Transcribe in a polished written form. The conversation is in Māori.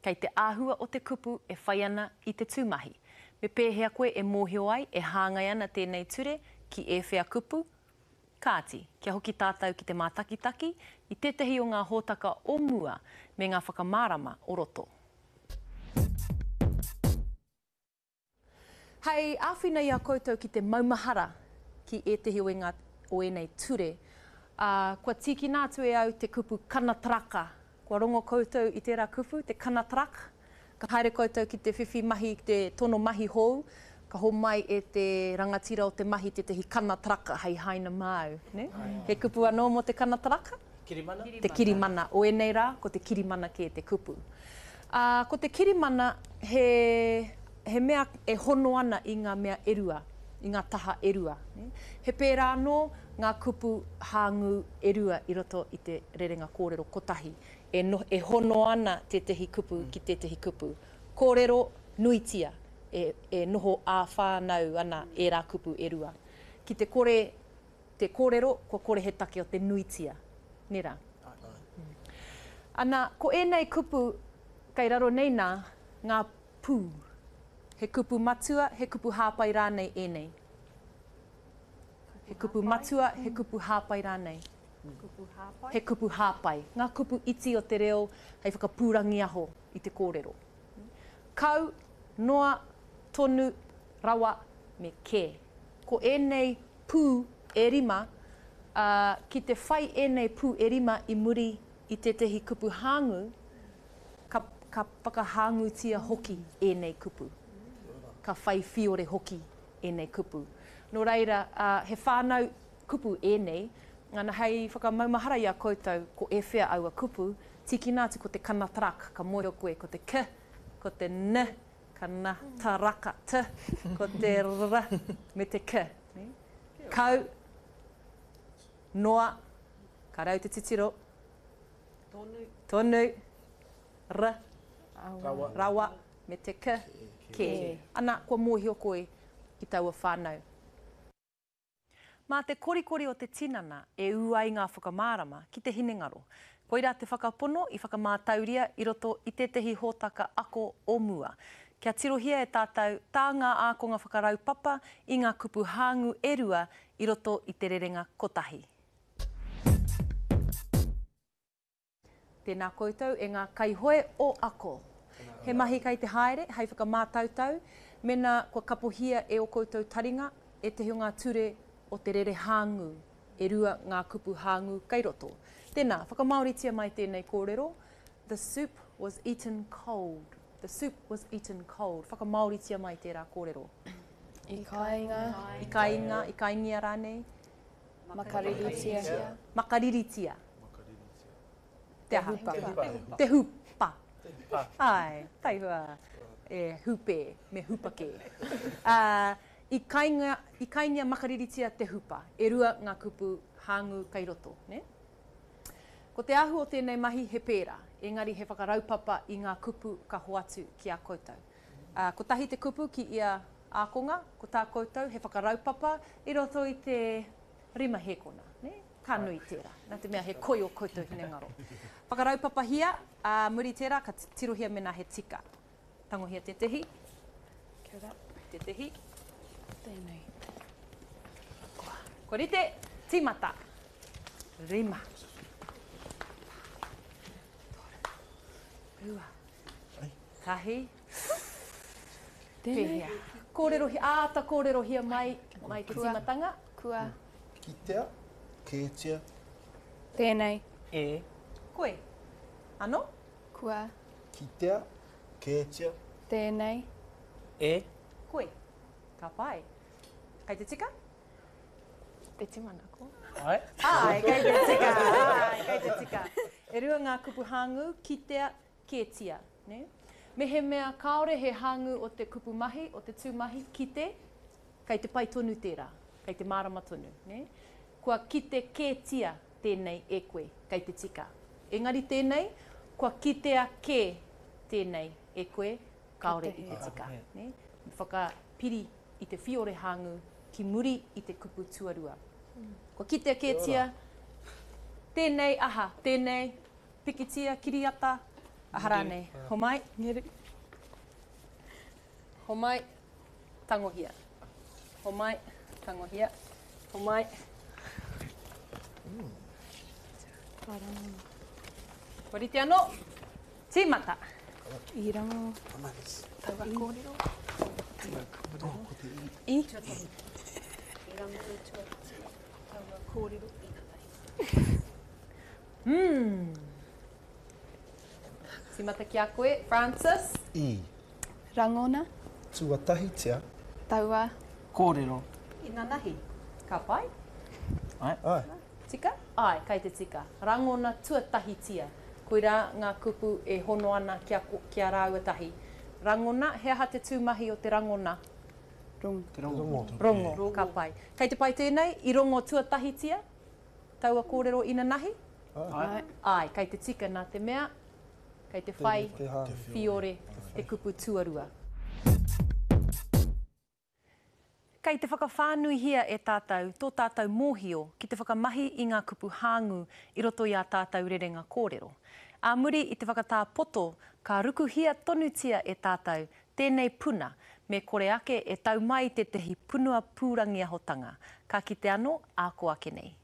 Kei te āhua o te kupu e whai ana i te tūmahi. Me pēhea koe e mōhio ai e hāngai ana tēnei ture ki e whea kupu. Kāti, kia hoki tātou ki te mātakitaki i tētahi o ngā hōtaka o mua me ngā whakamārama o roto. Hei, āwhina i a koutou ki te maumahara ki e tehi o enei ture. Kua tiki nātu e au te kupu kanataraka. Kua rongo koutou i tērā kupu, te kanataraka. Ka haere koutou ki te whiwhi mahi, te tono mahi hou. Ka ho mai e te rangatira o te mahi te tehi kanataraka hei haina mau. Ne? He kupu anō mo te kanataraka? Kirimana? Te kirimana. O enei rā, ko te kirimana ki te kupu. Ko te kirimana, he mea e hono ana i ngā mea erua, i ngā taha erua. Ne? He pērā anō ngā kupu hāngu erua i roto i te rerenga kōrero kotahi. E hono ana te tehi kupu ki te tehi kupu. Kōrero nuitia e noho ā whānau ana e rā kupu erua. Ki te kōrero, ko kore he take o te nuitia. Nera. Ana, ko enei kupu, kai raro nei nā, ngā pū. He kupu matua, he kupu hāpai rānei enei. He kupu matua, he kupu hāpai rānei. He kupu hāpai. Ngā kupu iti o te reo, hei whakapūrangi aho i te kōrero. Kau, noa, tonu, rawa, me kē. Ko enei pū e rima, ki te whai enei pū e rima i muri i te tehi kupu hāngu, ka whakahāngutia hoki enei kupu. Ka whai whiore hoki enei kupu. Nō reira, he whānau kupu enei, ngana hei whakamaumahara i a koutou ko e whea aua kupu, tiki nātu ko te kanataraka, ka mōhio koe, ko te k, ko te n, kanataraka, t, ko te r, me te k. Kau, noa, ka rau te titiro, tonu, r, rawa, me te k, kē. Ana, kua mōhio koe ki taua whānau. Mā te korikori o te tinana e uai ngā whakamārama ki te hinengaro. Koira te whakapono i whakamātauria i roto i tētahi hōtaka ako o mua. Kia tirohia e tātou tā ngā ākonga whakaraupapa i ngā kupu hāngu erua i roto i te rerenga kotahi. Tēnā koutou e ngā kaihoe o ako. He mahi kai te haere, hei whakamātautau, mena kua kapohia e o koutou taringa, e te hio ngā ture o te rere hāngu, e rua ngā kupu hāngu kai roto. Tēnā, whakamauritia mai tēnei kōrero, the soup was eaten cold. The soup was eaten cold. Whakamauritia mai tērā kōrero. I kāinga. I kāinga, i kāingia rānei. Makariritia. Makariritia. Te hupa. Te hupa. Ai, taihua e hupe me hupake. I kaingia makariritia te hupa, e rua ngā kupu hāngu kai roto. Ne? Ko te ahu o tēnei mahi he pērā, engari he whakaraupapa i ngā kupu ka hoatu ki a koutou. Ko tahi te kupu ki ia ākonga, ko tā koutou he whakaraupapa i roto i te rima hekona. Ne? Ka nui tērā, nā te mea he koi o koutou hinengaro. Whakaraupapa hia, muri tērā, ka tirohia mena he tika. Tangohia te tehi. Kia ora. Te tehi. Tēnei. Ko rite, tīmata. Rima. Ua. Tahi. Pēhea. Kōrero hi, āta kōrero hia mai te tīmatanga. Kua. Kitea, kētia. Tēnei. E. Koe. Ano? Kua. Kitea, kētia. Tēnei. E. Koe. Ka pai. Kai te tika? Te timana ko. Ai. Ai, kai te tika. Ai, kai te tika. E rua ngā kupu hāngu, kitea, kētia. Ne? Me he mea kaore he hāngu o te kupu mahi, o te tūmahi, kite, kai te pai tonu tērā, kai te mārama tonu. Ne? Kua kite kētia tēnei e koe, kai te tika. Engari tēnei, kua kitea kē tēnei e koe, kaore i te tika. Ne? Whakapiri i te whiore hāngu ki muri i te kupu tuarua. Kua kitea kētia, tēnei aha, tēnei, pikitia, kiriata, Ahara nei. Homai. Ngeru. Homai. Tangohia. Homai. Tangohia. Homai. Korite anō. Tīmata. I rango. Tawa kōrero. I. Tīmata ki a koe. Francis. I. Rangona. Tuatahitia. Taua. Kōrero. Ina nahi. Ka pai. Ai. Tika? Ai, kai te tika. Rangona tuatahitia. Koira ngā kupu e hono ana kia rāuatahi. Rangona, he aha te tūmahi o te rangona? Rongo. Te rongo. Rongo, ka pai. Kei te pai tēnei, i rongo tuatahitia, taua kōrero ina nahi? Ai. Ai, kei te tika nā te mea, kei te whai, Te hāne. whiore, te kupu tuarua. Kei te whakawhānuihia e tātou, tō tātou mōhio, ki te whakamahi i ngā kupu hāngu i roto i a tātou rerenga kōrero. A muri i te whakatā poto, ka rukuhia tonutia e tātou, tēnei puna, me kore ake e tau mai te tehi punua pūrangi ahotanga. Ka kite anō, āko ake nei.